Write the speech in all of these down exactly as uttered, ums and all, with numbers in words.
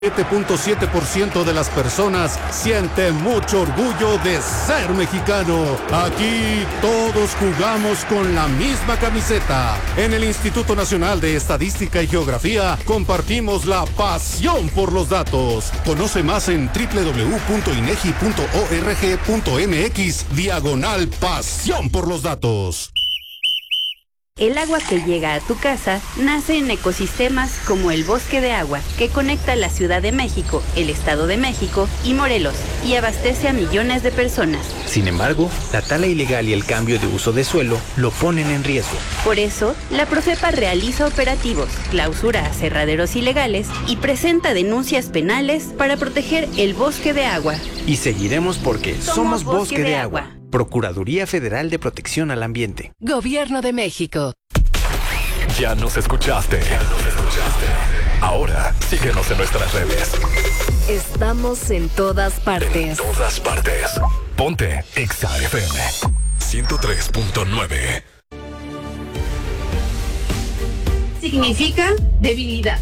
siete punto siete por ciento de las personas siente mucho orgullo de ser mexicano. Aquí todos jugamos con la misma camiseta. En el Instituto Nacional de Estadística y Geografía compartimos la pasión por los datos. Conoce más en doble u doble u doble u punto inegi punto org punto mx diagonal pasión por los datos. El agua que llega a tu casa nace en ecosistemas como el Bosque de Agua, que conecta la Ciudad de México, el Estado de México y Morelos, y abastece a millones de personas. Sin embargo, la tala ilegal y el cambio de uso de suelo lo ponen en riesgo. Por eso, la Profepa realiza operativos, clausura aserraderos ilegales y presenta denuncias penales para proteger el Bosque de Agua. Y seguiremos porque somos, somos Bosque, Bosque de, de Agua. Agua. Procuraduría Federal de Protección al Ambiente. Gobierno de México. Ya nos escuchaste. Ya nos escuchaste. Ahora síguenos en nuestras redes. Estamos en todas partes. En todas partes. Ponte Exa F M ciento tres punto nueve. Significa debilidad.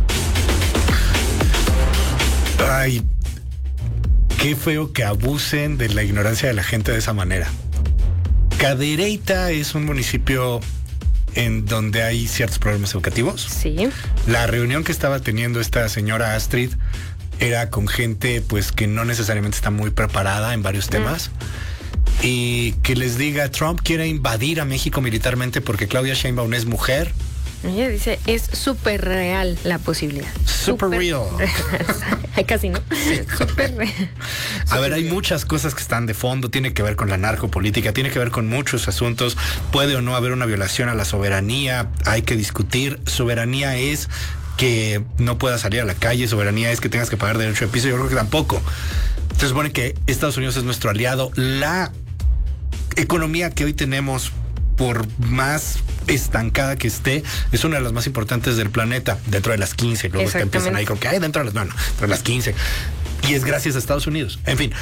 Ay, qué feo que abusen de la ignorancia de la gente de esa manera. Cadereyta es un municipio en donde hay ciertos problemas educativos. Sí. La reunión que estaba teniendo esta señora Astrid era con gente pues que no necesariamente está muy preparada en varios temas. Mm. Y que les diga, Trump quiere invadir a México militarmente porque Claudia Sheinbaum es mujer. Ella dice, es súper real la posibilidad. Super, super real. Casi no. Súper real. A ver, hay muchas cosas que están de fondo. Tiene que ver con la narcopolítica, tiene que ver con muchos asuntos. Puede o no haber una violación a la soberanía. Hay que discutir. Soberanía es que no puedas salir a la calle. Soberanía es que tengas que pagar derecho de piso. Yo creo que tampoco. Se supone que Estados Unidos es nuestro aliado. La economía que hoy tenemos, por más estancada que esté, es una de las más importantes del planeta, dentro de las quince. Luego te empiezan ahí con que hay dentro de las, no, no, dentro de las quince. Y es gracias a Estados Unidos. En fin,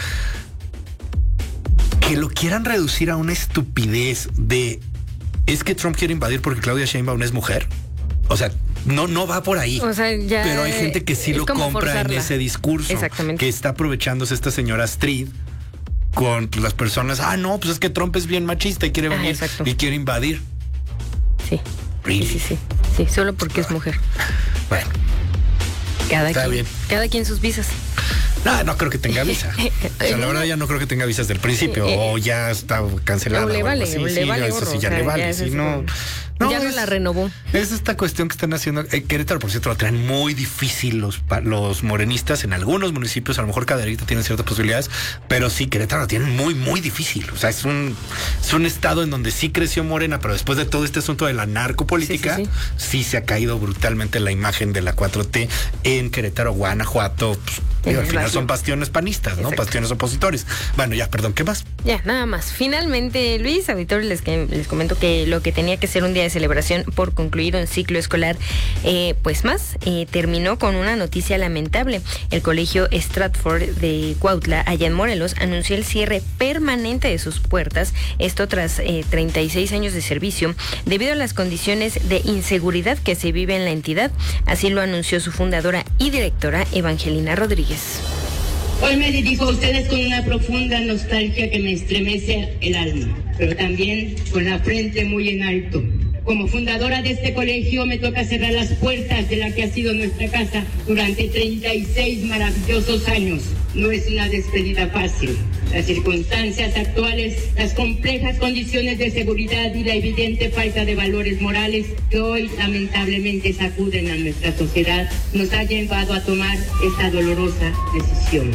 que lo quieran reducir a una estupidez de es que Trump quiere invadir porque Claudia Sheinbaum es mujer. O sea, no, no va por ahí. O sea, ya. Pero hay gente que sí lo compra forzarla en ese discurso. Exactamente. Que está aprovechándose esta señora Astrid con pues, las personas. Ah, no, pues es que Trump es bien machista y quiere venir ah, y quiere invadir. Sí. Really? Sí, sí, sí. Sí, solo porque es mujer. Bueno. Cada está quien, bien. Cada quien sus visas. No, no creo que tenga visa. O sea, la verdad ya no creo que tenga visas del principio. O ya está cancelada. O le vale, o, o le sí, vale. Eso sí, ya, o sea, le vale. Ya, sí, no, no, ya no es, la renovó. Es esta cuestión que están haciendo. Eh, Querétaro, por cierto, lo traen muy difícil los, los morenistas en algunos municipios. A lo mejor Cadereyta tiene ciertas posibilidades, pero sí, Querétaro lo tienen muy, muy difícil. O sea, es un, es un estado en donde sí creció Morena, pero después de todo este asunto de la narcopolítica, sí, sí, sí. sí se ha caído brutalmente la imagen de la cuatro T en Querétaro, Guanajuato. Pues, digo, al final son bastiones panistas, ¿no? Exacto. Bastiones opositores. Bueno, ya, perdón, ¿qué más? Ya, nada más. Finalmente, Luis, auditores, les, les comento que lo que tenía que ser un día de celebración por concluir un ciclo escolar, eh, pues más, eh, terminó con una noticia lamentable. El colegio Stratford de Cuautla, allá en Morelos, anunció el cierre permanente de sus puertas, esto tras eh, treinta y seis años de servicio, debido a las condiciones de inseguridad que se vive en la entidad. Así lo anunció su fundadora y directora, Evangelina Rodríguez. Hoy me dirijo a ustedes con una profunda nostalgia que me estremece el alma, pero también con la frente muy en alto. Como fundadora de este colegio me toca cerrar las puertas de la que ha sido nuestra casa durante treinta y seis maravillosos años. No es una despedida fácil. Las circunstancias actuales, las complejas condiciones de seguridad y la evidente falta de valores morales que hoy lamentablemente sacuden a nuestra sociedad nos ha llevado a tomar esta dolorosa decisión.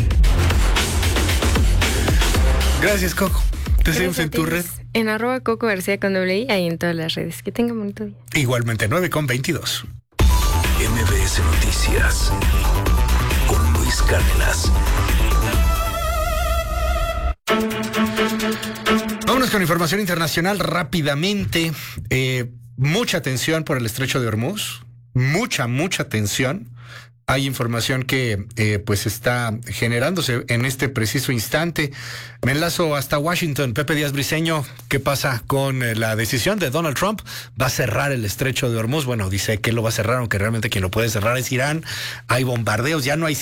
Gracias, Coco. Te seguimos en tu red. En arroba Coco García con doble I, ahí en todas las redes. Que tengan bonito día. Igualmente, nueve con veintidós. M B S Noticias con Luis Cárdenas. Vámonos con información internacional rápidamente. Eh, mucha tensión por el estrecho de Hormuz. Mucha, mucha tensión. Hay información que eh, pues está generándose en este preciso instante. Me enlazo hasta Washington. Pepe Díaz Briceño, ¿qué pasa con eh, la decisión de Donald Trump? ¿Va a cerrar el estrecho de Hormuz? Bueno, dice que lo va a cerrar, aunque realmente quien lo puede cerrar es Irán. Hay bombardeos, ya no hay